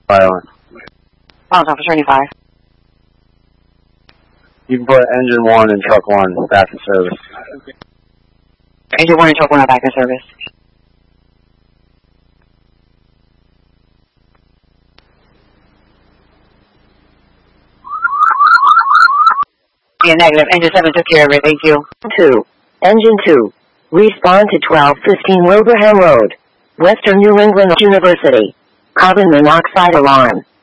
Island. Officer 75. You can put engine 1 and truck 1 back in service. Engine 1 and truck 1 are back in service. Yeah, negative. Engine 7 took care of it. Thank you. 2. Engine 2. Respond to 1215 Wilbraham Road, Western New England University. Carbon monoxide alarm.